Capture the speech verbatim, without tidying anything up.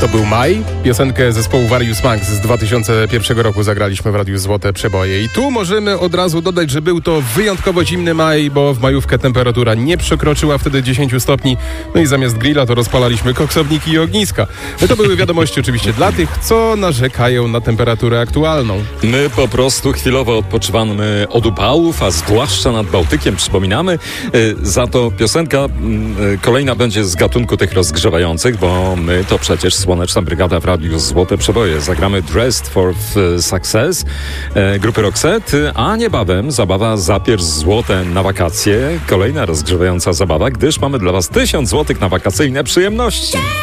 To był maj. Piosenkę zespołu Various Max z dwa tysiące pierwszego roku zagraliśmy w Radiu Złote Przeboje. I tu możemy od razu dodać, że był to wyjątkowo zimny maj, bo w majówkę temperatura nie przekroczyła wtedy dziesięć stopni. No i zamiast grilla to rozpalaliśmy koksowniki i ogniska. No to były wiadomości oczywiście dla tych, co narzekają na temperaturę aktualną. My po prostu chwilowo odpoczywamy od upałów, a zwłaszcza nad Bałtykiem, przypominamy. Za to piosenka kolejna będzie z gatunku tych rozgrzewających, bo my to przecież Słoneczna Brygada w Radiu Złote Przeboje. Zagramy Dressed for Success e, grupy Roxette, a niebawem zabawa Zapierz złote na wakacje. Kolejna rozgrzewająca zabawa, gdyż mamy dla Was tysiąc złotych na wakacyjne przyjemności.